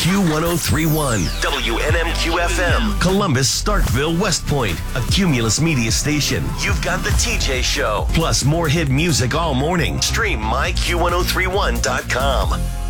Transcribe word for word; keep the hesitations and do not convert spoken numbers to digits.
Q ten thirty-one, W N M Q F M, Columbus, Starkville, West Point, a Cumulus Media station. You've got the T J Show, plus more hit music all morning. Stream my Q ten thirty-one dot com.